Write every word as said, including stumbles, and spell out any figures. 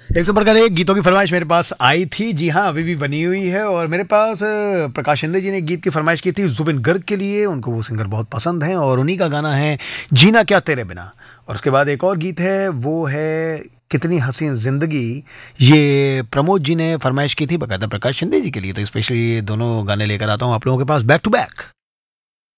एक तो प्रकार एक गीतों की फरमाइश मेरे पास आई थी, जी हाँ, अभी भी बनी हुई है। और मेरे पास अ, प्रकाश शिंदे जी ने गीत की फरमाइश की थी जुबिन गर्ग के लिए, उनको वो सिंगर बहुत पसंद हैं और उन्हीं का गाना है जीना क्या तेरे बिना। और उसके बाद एक और गीत है, वो है कितनी हसीन जिंदगी, ये प्रमोद जी ने फरमाइश की थी बकायदा प्रकाश शिंदे जी के लिए। तो स्पेशली ये दोनों गाने लेकर आता हूँ आप लोगों के पास बैक टू बैक।